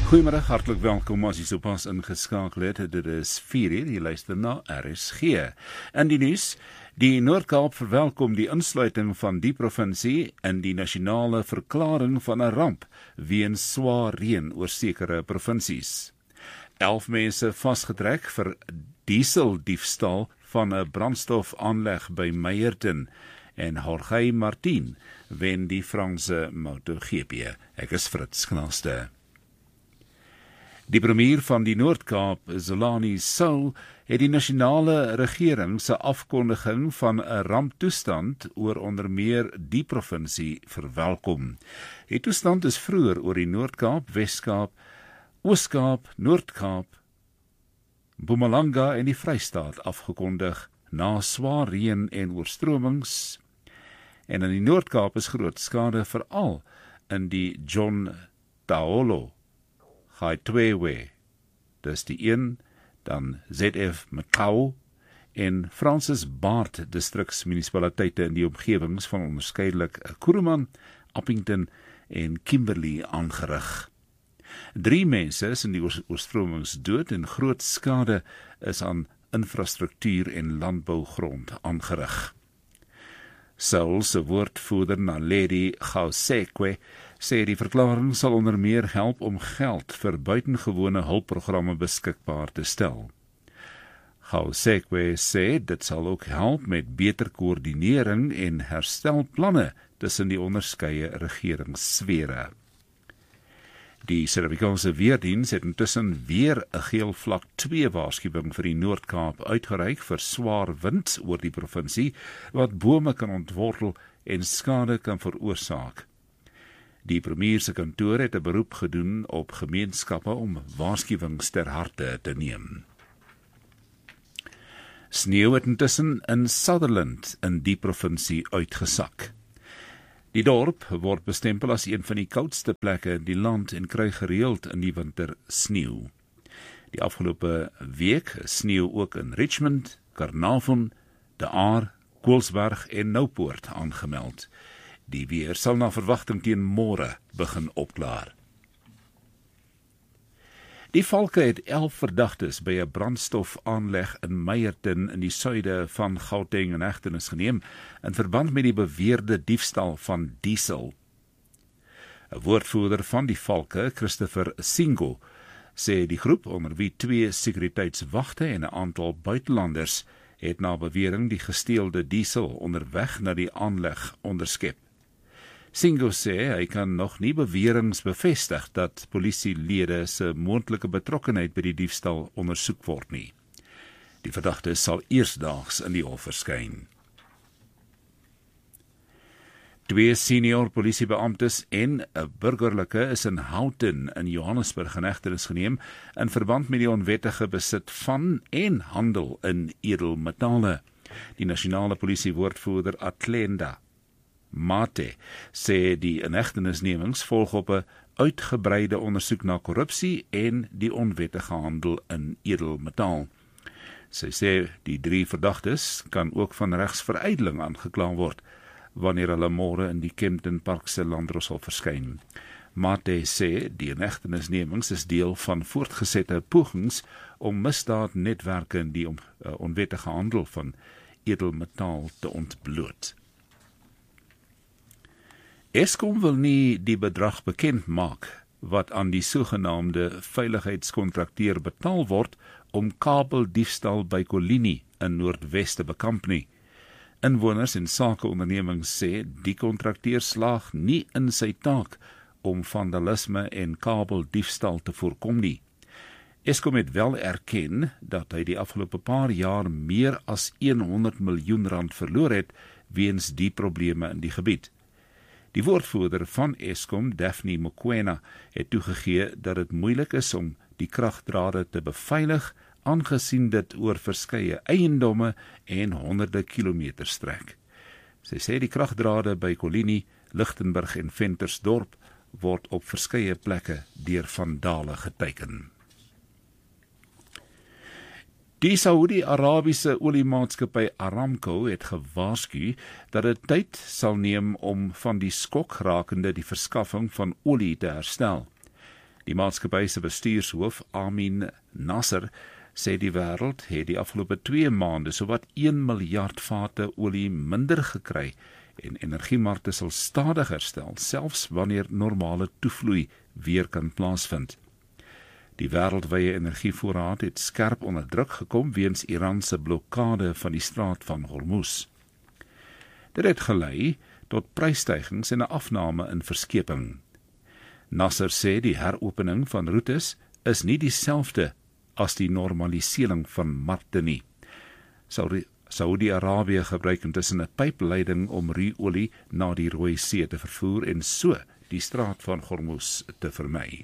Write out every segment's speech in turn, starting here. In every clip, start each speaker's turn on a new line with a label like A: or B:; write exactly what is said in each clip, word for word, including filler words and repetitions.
A: Goeiemiddag, hartlik welkom as jy sopas ingeskakel het. Dit is vier uur, jy luister na R S G. In die nuus, die Noord-Kaap verwelkom die insluiting van die provinsie in die nasionale verklaring van 'n ramp weens swaar reën oor sekere provinsies. Elf mense vasgetrek vir dieseldiefstal van 'n brandstofaanleg by Meyerton en Jorge Martin wen die Franse MotoGP. Ek is Fritz Knaaste. Die premier van die Noord-Kaap, Zolani Soul, het die nasionale regering se afkondiging van 'n ramptoestand oor onder meer die provinsie verwelkom. Die toestand is vroeër oor die Noord-Kaap, Wes-Kaap, Oos-Kaap, Noord-Kaap, Mpumalanga en die Vrystaat afgekondig na swaar reën en oorstromings. En in die Noord-Kaap is groot skade veral in die John Taolo Gaetwewe, dis die een, dan Z F Macau en Francis Baard distriksmunisipaliteite in die omgewings van onderskeidelik Kuruman, Appington en Kimberley aangerig. Drie mense is in die oorstromings dood en groot skade is aan infrastruktuur en landbougrond aangerig. Soul se woordvoerder Naledi Gaosekwe sê die verklaring sal onder meer help om geld vir buitengewone hulpprogramme beskikbaar te stel. Gaosekwe sê dit sal ook help met beter koördinering en herstelplanne tussen die onderskeie regeringssfere. Die Suid-Afrikaanse Weerdiens het intussen weer 'n geel vlak twee waarskuwing vir die Noord-Kaap uitgereik vir swaar wind oor die provinsie wat bome kan ontwortel en skade kan veroorsaak. Die premier se kantoor het 'n beroep gedoen op gemeenskappe om waarskuwings ter harte te neem. Sneeu het intussen in Sutherland in die provinsie uitgesak. Die dorp word bestempel as een van die koudste plekke in die land en kry gereeld in die winter sneeu. Die afgelope week is sneeu ook in Richmond, Carnarvon, De Aar, Koelsberg en Noupoort aangemeld. Die weer sal na verwagting teen môre begin opklaar. Die valke het elf verdagtes by 'n brandstofaanleg in Meyerton in die suide van Gauteng in hegtenis geneem in verband met die beweerde diefstal van diesel. 'n Woordvoerder van die valke, Christopher Singo, sê die groep onder wie twee sekuriteitswagte en 'n aantal buitelanders het na bewering die gesteelde diesel onderweg na die aanleg onderskep. Singo sê hy kan nog nie beweringe bevestig dat polisielede se moontlike betrokkenheid by die diefstal ondersoek word nie. Die verdagte sal eersdaags in die hof verskyn. Twee senior polisiebeamptes en 'n burgerlike is in Houghton in Johannesburg in hegtenis geneem in verband met die onwettige besit van en handel in edelmetale. Die nasionale polisiewoordvoerder Atlenda Mate sê die inhegtenisnemings volg op 'n uitgebreide ondersoek na korrupsie en die onwettige handel in edelmetaal. Sy sê die drie verdagtes kan ook van regsverydeling aangekla word wanneer hulle môre in die Kempton Park se landros sal verskyn. Mate sê die inhegtenisnemings is deel van voortgesette pogings om misdaadnetwerke in die on, uh, onwettige handel van edelmetaal te ontbloot. Eskom wil nie die bedrag bekend maak wat aan die sogenaamde veiligheidskontrakteur betaal word om kabeldiefstal by Kolini in Noordwes te bekamp nie. Inwoners en sakeondernemings sê die kontrakteur slaag nie in sy taak om vandalisme en kabeldiefstal te voorkom nie. Eskom het wel erken dat hy die afgelope paar jaar meer as honderd miljoen rand verloor het weens die probleme in die gebied. Die woordvoerder van Eskom, Daphne Mokoena, het toegegee dat dit moeilik is om die kragdrade te beveilig, aangesien dit oor verskeie eiendomme en honderde kilometers strek. Sy sê die kragdrade by Kolini, Lichtenburg en Ventersdorp word op verskeie plekke deur vandale geteiken. Die Saudi-Arabiese oliemaatskappy Aramco het gewaarsku dat dit tyd sal neem om van die skok rakende die verskaffing van olie te herstel. Die maatskappy se bestuurshoof, Amin Nasser, sê die wêreld het die afgelope twee maande sowat een miljard vate olie minder gekry en energiemarkte sal stadig herstel, selfs wanneer normale toevloei weer kan plaasvind. Die wêreldwye energievoorraad het skerp onder druk gekom weens Iran se blokkade van die straat van Hormuz. Dit het gelei tot prysstygings en 'n afname in verskeping. Nasser sê die heropening van roetes is nie dieselfde as die normalisering van markte nie. Saudi-Arabië gebruik intussen 'n pypleiding om ruolie na die Rooi See te vervoer en so die straat van Hormuz te vermy.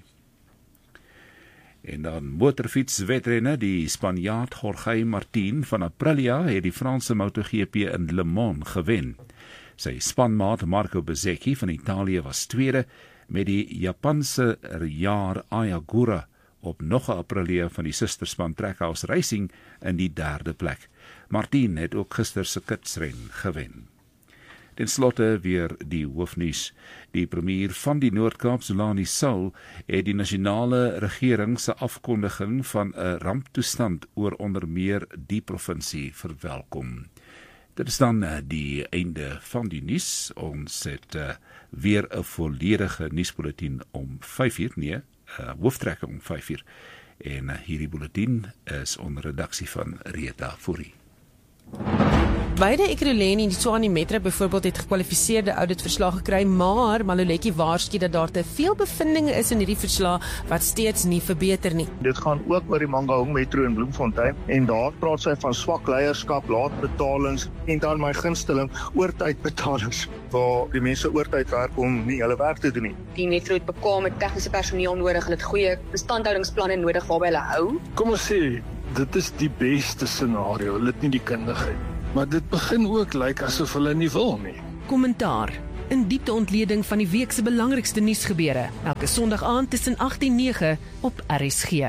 A: En dan motorfietswedrenne, die Spanjaard Jorge Martín van Aprilia het die Franse MotoGP in Le Mans gewen. Sy spanmaat Marco Bezzecchi van Italië was tweede, met die Japanse jaar Ayagura op nog 'n Aprilia van die susterspan Trackhouse Racing in die derde plek. Martín het ook gister se kitsren gewen. Ten slotte weer die hoofnuus. Die premier van die Noord-Kaap, Zolani Saul, het die nasionale regering se afkondiging van 'n ramptoestand oor onder meer die provinsie verwelkom. Dit is dan uh, die einde van die nuus. Ons het uh, weer 'n volledige nuusbulletin om vyf uur, nee, uh, hooftrekke om vyf uur. En uh, hierdie bulletin is onder redaksie van Rita Fourie.
B: Beide Ekurhuleni en die Tshwane Metro byvoorbeeld het gekwalifiseerde auditverslag gekry, maar Maluleki waarsku dat daar te veel bevindinge is in hierdie verslag wat steeds nie verbeter nie.
C: Dit gaan ook oor die Mangaung Metro in Bloemfontein en daar praat sy van swak leierskap, laat betalings en dan my gunsteling oortydbetalings waar die mense oortyd werk om nie hulle werk te doen nie.
D: Die metro het bekwame tegniese personeel nodig, hulle het goeie bestandhoudingsplanne nodig waarby hulle hou.
E: Kom ons sê, dit is die beste scenario, hulle het nie die kundigheid. Maar dit begin ook lyk like asof hulle nie wil nie.
B: Kommentaar. In diepte ontleding van die week se belangrikste nuusgebeure. Elke Sondag aand tussen agt en nege op R S G.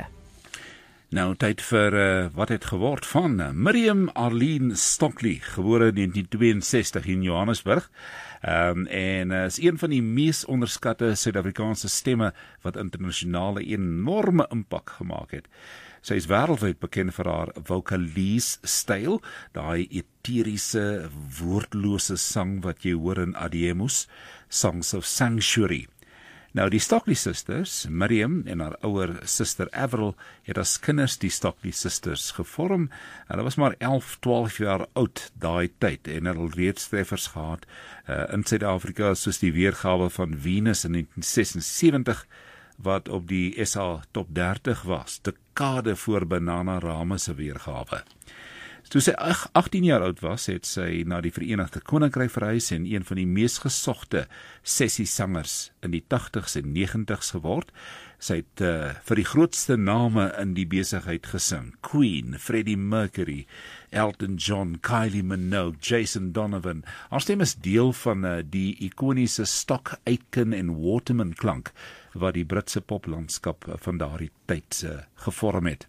A: Nou tyd vir uh, wat het geword van uh, Miriam Arlene Stockley, gebore in negentien tweeënsestig in Johannesburg. Um, en uh, is een van die mees onderskatte Suid-Afrikaanse stemme wat internasionale enorme impak gemaak het. Sy is wêreldwyd bekend vir haar vocalese styl, daai eteriese, woordlose sang wat jy hoor in Ademus, Songs of Sanctuary. Nou die Stockley Sisters, Miriam en haar ouer suster Avril, het as kinders die Stockley Sisters gevorm. Hulle was maar elf, twaalf jaar oud daai tyd en hulle reeds treffers gehad uh, in Suid-Afrika, soos die weergawe van Venus in negentien sesensewentig, wat op die S A top dertig was, dekade voor Bananarama se weergawe. Toe sy agttien jaar oud was, het sy na die Verenigde Koninkryk verhuis en een van die mees gesogte sessiesangers in die tagtigs en negentigs geword. Sy het uh, vir die grootste name in die besigheid gesing. Queen, Freddie Mercury, Elton John, Kylie Minogue, Jason Donovan. Haar stem is deel van uh, die ikoniese Stock, Aitken en Waterman klank wat die Britse poplandskap van daardie tyd uh, gevorm het.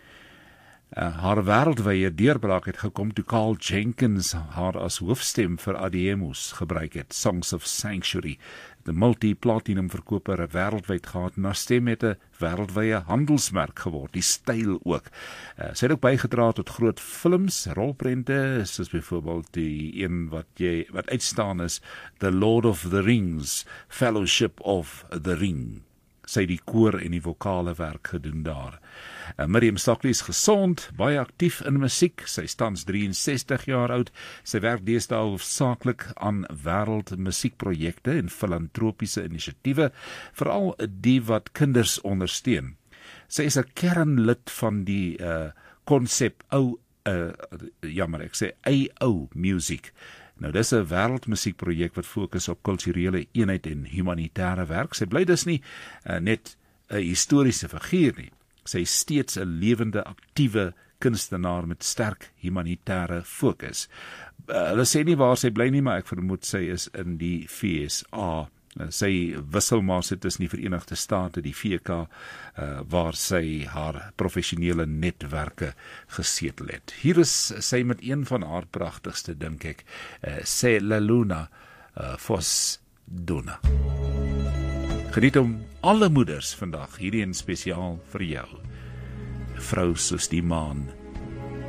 A: Uh, haar wêreldwye deurbraak het gekom toe Carl Jenkins haar as hoofstem vir Ademus gebruik het, Songs of Sanctuary. Die multi-platinum verkoper wêreldwyd gehad en haar stem het 'n wêreldwye handelsmerk geword, die styl ook. Uh, sy het ook bygedra tot groot films, rolprente, soos byvoorbeeld die een wat jy wat uitstaan is, The Lord of the Rings, Fellowship of the Ring. Sy het die koor en die vokale werk gedoen daar. Uh, Miriam Stockley is gesond, baie aktief in musiek. Sy is tans drieënsestig jaar oud. Sy werk deesdae hoofsaaklik aan wêreldmusiekprojekte en filantropiese inisiatiewe, veral die wat kinders ondersteun. Sy is 'n kernlid van die konsep uh, ou uh, jammer, ek sê A O musiek. Nou, dis 'n wêreldmusiekprojek wat fokus op kulturele eenheid en humanitêre werk. Sy bly dus nie uh, net 'n historiese figuur nie. Sy is steeds 'n lewende, aktiewe kunstenaar met sterk humanitêre fokus. Uh, hulle sê nie waar sy bly nie, maar ek vermoed sy is in die V S A. Uh, sy wissel maar sit tussen die Verenigde State, die V K, uh, waar sy haar professionele netwerke gesetel het. Hier is sy met een van haar pragtigste, dink ek, uh, C'est la Luna, uh, Fos Duna. Geniet om alle moeders vandag, hierdie een spesiaal vir jou. 'n Vrou soos die maan.